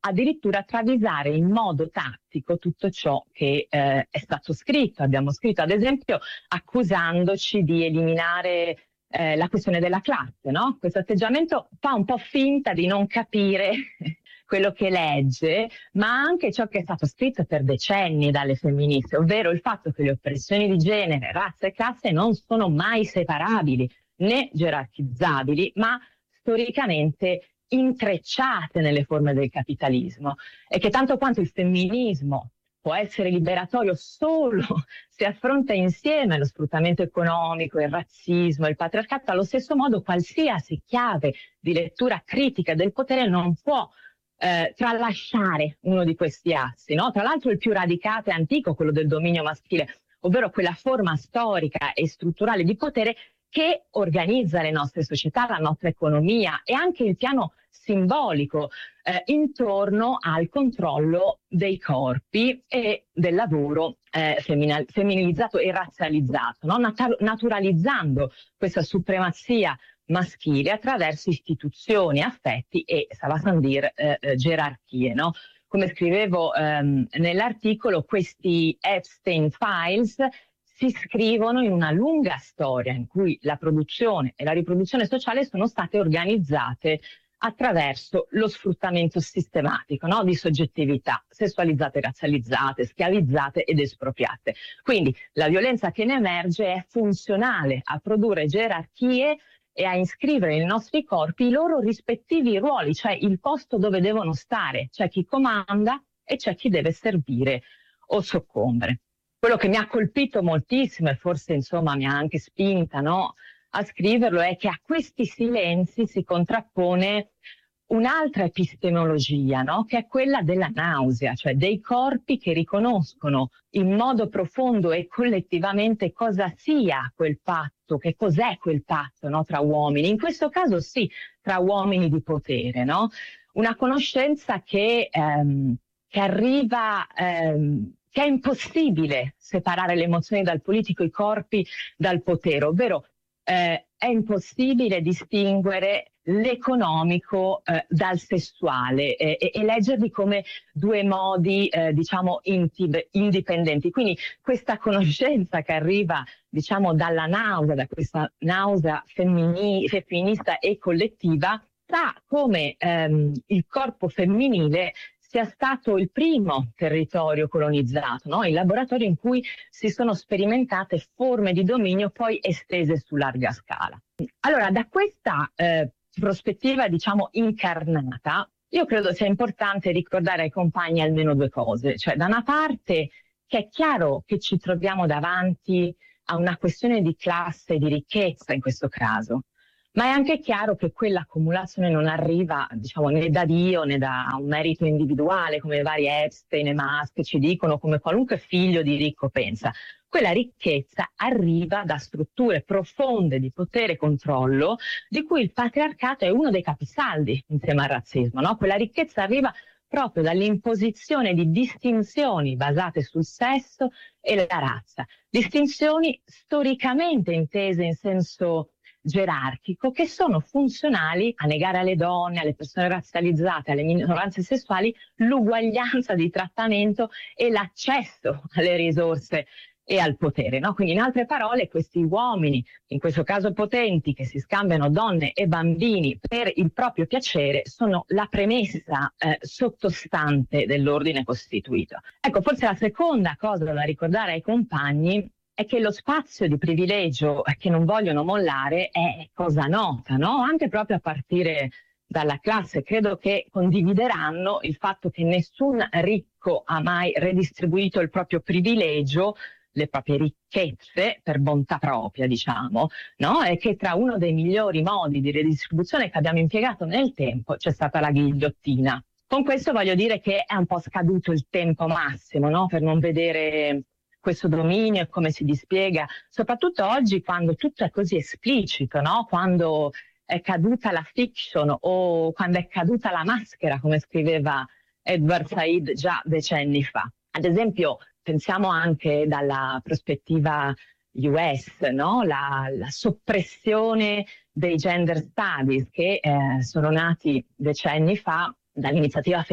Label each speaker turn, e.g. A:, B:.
A: addirittura travisare in modo tattico tutto ciò che è stato scritto. Abbiamo scritto, ad esempio, accusandoci di eliminare la questione della classe, no? Questo atteggiamento fa un po' finta di non capire quello che legge, ma anche ciò che è stato scritto per decenni dalle femministe, ovvero il fatto che le oppressioni di genere, razza e classe non sono mai separabili né gerarchizzabili, ma storicamente intrecciate nelle forme del capitalismo, e che tanto quanto il femminismo può essere liberatorio solo se affronta insieme lo sfruttamento economico, il razzismo, il patriarcato, allo stesso modo qualsiasi chiave di lettura critica del potere non può tralasciare uno di questi assi, no? Tra l'altro il più radicato e antico, quello del dominio maschile, ovvero quella forma storica e strutturale di potere che organizza le nostre società, la nostra economia e anche il piano simbolico intorno al controllo dei corpi e del lavoro femminilizzato e razzializzato, no? Naturalizzando questa supremazia maschile attraverso istituzioni, affetti e, ça va sans dire, gerarchie, no? Come scrivevo nell'articolo, questi Epstein Files si scrivono in una lunga storia in cui la produzione e la riproduzione sociale sono state organizzate attraverso lo sfruttamento sistematico, no? Di soggettività sessualizzate, razzializzate, schiavizzate ed espropriate. Quindi la violenza che ne emerge è funzionale a produrre gerarchie e a iscrivere nei nostri corpi i loro rispettivi ruoli, cioè il posto dove devono stare. C'è chi comanda e c'è chi deve servire o soccombere. Quello che mi ha colpito moltissimo e forse insomma mi ha anche spinta, no, a scriverlo è che a questi silenzi si contrappone un'altra epistemologia, no, che è quella della nausea, cioè dei corpi che riconoscono in modo profondo e collettivamente cosa sia quel patto, che cos'è quel patto, no, tra uomini. In questo caso sì, tra uomini di potere, no? Una conoscenza che arriva... che è impossibile separare le emozioni dal politico, i corpi dal potere, ovvero è impossibile distinguere l'economico dal sessuale e leggerli come due modi, diciamo, indipendenti. Quindi questa conoscenza che arriva, diciamo, dalla nausea, da questa nausea femminista e collettiva, sa come il corpo femminile sia stato il primo territorio colonizzato, no? Il laboratorio in cui si sono sperimentate forme di dominio poi estese su larga scala. Allora, da questa prospettiva, diciamo, incarnata, io credo sia importante ricordare ai compagni almeno due cose. Cioè, da una parte, che è chiaro che ci troviamo davanti a una questione di classe e di ricchezza in questo caso, ma è anche chiaro che quell'accumulazione non arriva, diciamo, né da Dio né da un merito individuale, come i vari Epstein e Musk ci dicono, come qualunque figlio di ricco pensa. Quella ricchezza arriva da strutture profonde di potere e controllo, di cui il patriarcato è uno dei capisaldi insieme al razzismo, no? Quella ricchezza arriva proprio dall'imposizione di distinzioni basate sul sesso e la razza. Distinzioni storicamente intese in senso gerarchico, che sono funzionali a negare alle donne, alle persone razzializzate, alle minoranze sessuali l'uguaglianza di trattamento e l'accesso alle risorse e al potere, no? Quindi in altre parole questi uomini, in questo caso potenti, che si scambiano donne e bambini per il proprio piacere, sono la premessa sottostante dell'ordine costituito. Ecco, forse la seconda cosa da ricordare ai compagni è che lo spazio di privilegio che non vogliono mollare è cosa nota, no? Anche proprio a partire dalla classe. Credo che condivideranno il fatto che nessun ricco ha mai redistribuito il proprio privilegio, le proprie ricchezze per bontà propria, diciamo, no? E che tra uno dei migliori modi di redistribuzione che abbiamo impiegato nel tempo c'è stata la ghigliottina. Con questo voglio dire che è un po' scaduto il tempo massimo, no? Per non vedere questo dominio e come si dispiega, soprattutto oggi quando tutto è così esplicito, no? Quando è caduta la fiction o quando è caduta la maschera, come scriveva Edward Said già decenni fa. Ad esempio, pensiamo anche dalla prospettiva US, no? La soppressione dei gender studies che sono nati decenni fa dall'iniziativa